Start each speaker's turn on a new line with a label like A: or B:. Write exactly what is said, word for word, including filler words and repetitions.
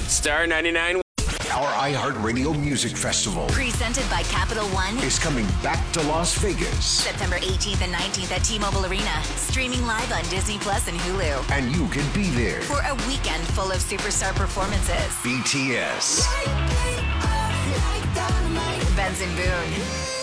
A: Star ninety-nine.
B: Our iHeartRadio Music Festival
C: Presented by Capital One.
B: is coming back to Las Vegas.
C: September eighteenth and nineteenth at T-Mobile Arena. Streaming live on Disney Plus and Hulu.
B: And you can be there.
C: For a weekend full of superstar performances.
B: B T S.
C: Benson Boone.